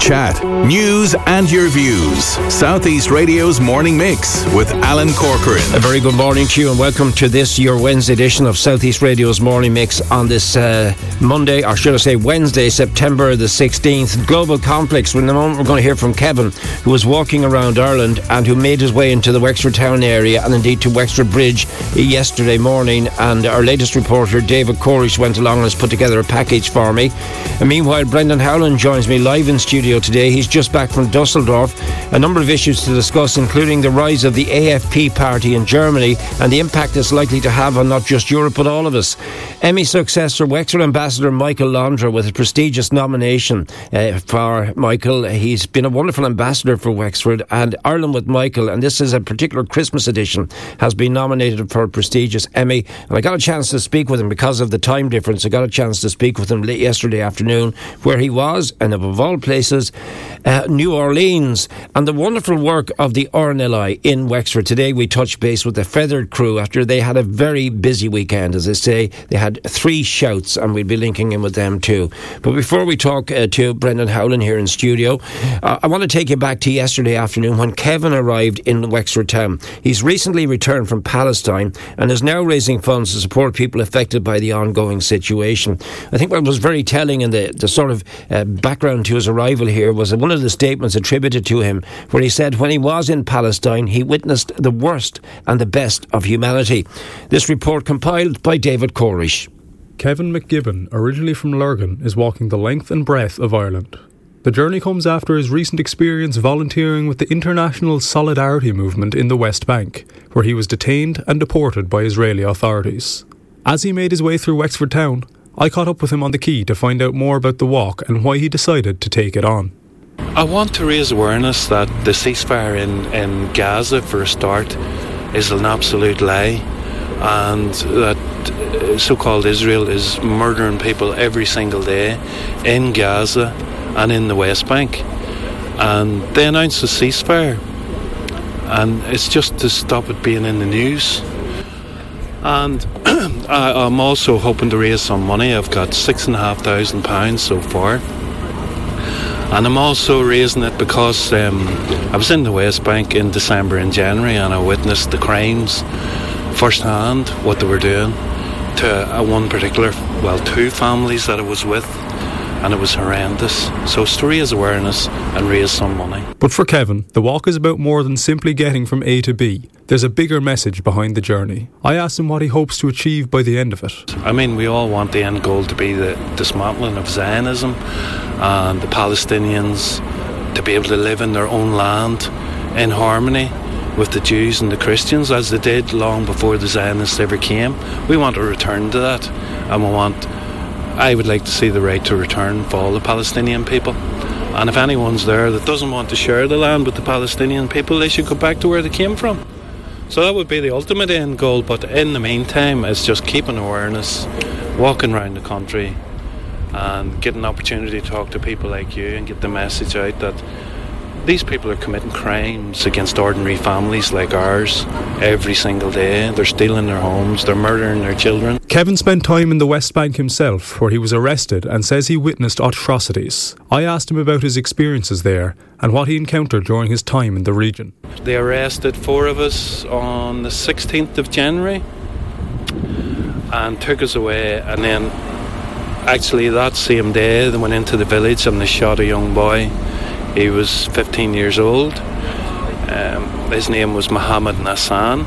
chat, news and your views. Southeast Radio's Morning Mix with Alan Corcoran. A very good morning to you and welcome to this, your Wednesday edition of Southeast Radio's Morning Mix on this Monday, or should I say Wednesday, September the 16th. Global conflicts. In a moment we're going to hear from Kevin, who was walking around Ireland and who made his way into the Wexford town area and indeed to Wexford Bridge yesterday morning. And our latest reporter, David Corish, went along and has put together a package for me. And meanwhile, Brendan Howland joins me live in studio today. He's just back from Dusseldorf. A number of issues to discuss, including the rise of the AFP party in Germany and the impact it's likely to have on not just Europe but all of us. Emmy successor Wexford Ambassador Michael Londra with a prestigious nomination for Michael. He's been a wonderful ambassador for Wexford, and Ireland with Michael, and this is a particular Christmas edition, has been nominated for a prestigious Emmy. And I got a chance to speak with him because of the time difference. I got a chance to speak with him late yesterday afternoon, where he was, and of all places, New Orleans, and the wonderful work of the RNLI in Wexford. Today we touch base with the Feathered crew after they had a very busy weekend. As I say, they had 3 shouts, and we'll be linking in with them too. But before we talk to Brendan Howland here in studio, I want to take you back to yesterday afternoon when Kevin arrived in Wexford town. He's recently returned from Palestine and is now raising funds to support people affected by the ongoing situation. I think what was very telling in the sort of background to his arrival here was one of the statements attributed to him, where he said when he was in Palestine he witnessed the worst and the best of humanity. This report compiled by David Corish. Kevin McGibbon, originally from Lurgan, is walking the length and breadth of Ireland. The journey comes after his recent experience volunteering with the International Solidarity Movement in the West Bank, where he was detained and deported by Israeli authorities. As he made his way through Wexford town, I caught up with him on the quay to find out more about the walk and why he decided to take it on. I want to raise awareness that the ceasefire in Gaza, for a start, is an absolute lie, and that so-called Israel is murdering people every single day in Gaza and in the West Bank. And they announced a ceasefire, and it's just to stop it being in the news. And I'm also hoping to raise some money. I've got £6,500 so far. And I'm also raising it because I was in the West Bank in December and January, and I witnessed the crimes firsthand, what they were doing to one particular, 2 families that I was with, and it was horrendous. So it's to raise awareness and raise some money. But for Kevin, the walk is about more than simply getting from A to B. There's a bigger message behind the journey. I asked him what he hopes to achieve by the end of it. I mean, we all want the end goal to be the dismantling of Zionism and the Palestinians to be able to live in their own land in harmony with the Jews and the Christians, as they did long before the Zionists ever came. We want to return to that, and I would like to see the right to return for all the Palestinian people. And if anyone's there that doesn't want to share the land with the Palestinian people, they should go back to where they came from. So that would be the ultimate end goal. But in the meantime, it's just keeping awareness, walking around the country, and getting an opportunity to talk to people like you and get the message out that these people are committing crimes against ordinary families like ours every single day. They're stealing their homes, they're murdering their children. Kevin spent time in the West Bank himself, where he was arrested, and says he witnessed atrocities. I asked him about his experiences there and what he encountered during his time in the region. They arrested 4 of us on the 16th of January and took us away, and then actually that same day they went into the village and they shot a young boy. He was 15 years old. His name was Mohammed Nassan.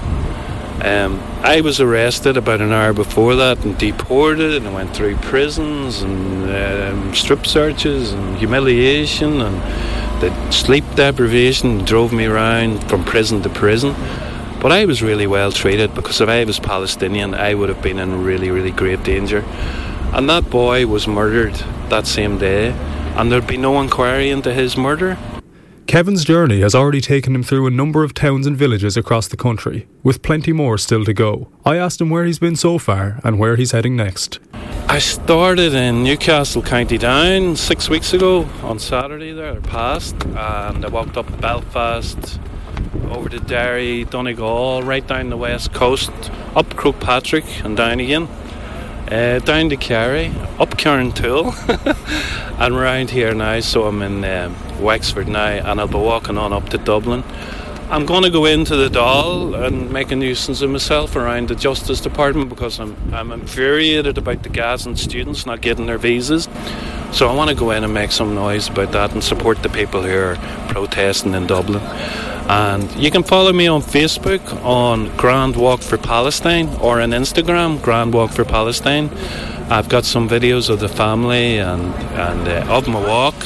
I was arrested about an hour before that and deported, and I went through prisons and strip searches and humiliation and the sleep deprivation drove me around from prison to prison. But I was really well treated, because if I was Palestinian I would have been in really, really great danger. And that boy was murdered that same day, and there'd be no inquiry into his murder. Kevin's journey has already taken him through a number of towns and villages across the country, with plenty more still to go. I asked him where he's been so far and where he's heading next. I started in Newcastle, County Down 6 weeks ago on Saturday there, past, and I walked up to Belfast, over to Derry, Donegal, right down the west coast, up Croagh Patrick and down again. Down to Kerry, up Carntool, and around here now. So I'm in Wexford now, and I'll be walking on up to Dublin. I'm going to go into the Dáil and make a nuisance of myself around the Justice Department, because I'm infuriated about the Gazan students not getting their visas. So I want to go in and make some noise about that and support the people who are protesting in Dublin. And you can follow me on Facebook on Grand Walk for Palestine, or on Instagram, Grand Walk for Palestine. I've got some videos of the family and of my walk,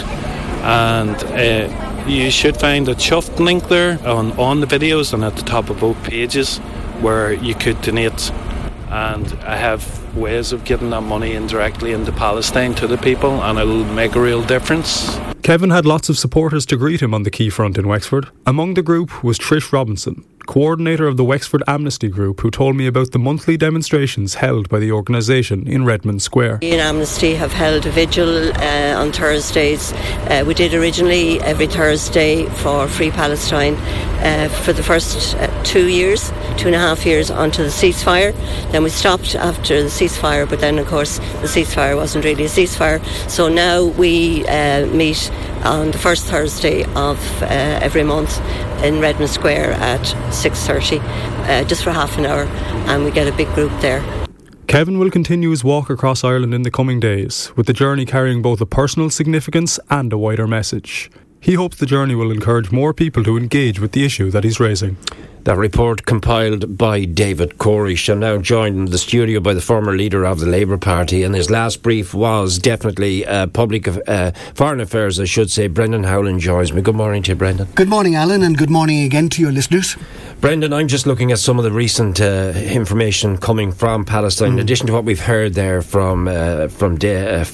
and you should find a chuffed link there on the videos and at the top of both pages where you could donate. And I have ways of getting that money indirectly into Palestine to the people, and it'll make a real difference. Kevin had lots of supporters to greet him on the Quay front in Wexford. Among the group was Trish Robinson, coordinator of the Wexford Amnesty Group, who told me about the monthly demonstrations held by the organisation in Redmond Square. In Amnesty have held a vigil on Thursdays. We did originally every Thursday for Free Palestine for the first 2.5 years onto the ceasefire. Then we stopped after the ceasefire, but then of course the ceasefire wasn't really a ceasefire. So now we meet on the first Thursday of every month in Redmond Square at 6:30, just for half an hour, and we get a big group there. Kevin will continue his walk across Ireland in the coming days, with the journey carrying both a personal significance and a wider message. He hopes the journey will encourage more people to engage with the issue that he's raising. That report compiled by David Corish, and now joined in the studio by the former leader of the Labour Party, and his last brief was definitely foreign affairs, I should say. Brendan Howlin joins me. Good morning to you, Brendan. Good morning, Alan, and good morning again to your listeners. Brendan, I'm just looking at some of the recent information coming from Palestine, in addition to what we've heard there from